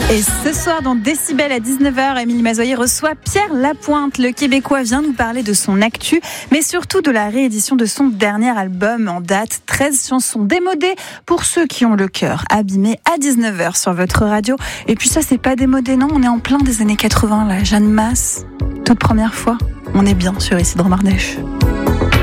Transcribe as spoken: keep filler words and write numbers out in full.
Et ce soir, dans Décibel à dix-neuf heures, Émilie Mazoyer reçoit Pierre Lapointe. Le Québécois vient nous parler de son actu, mais surtout de la réédition de son dernier album en date. treize chansons démodées pour ceux qui ont le cœur abîmé à dix-neuf heures sur votre radio. Et puis ça, c'est pas démodé, non, on est en plein des années quatre-vingts, là. Jeanne Masse, toute première fois. On est bien sur Ici Drôme Ardèche.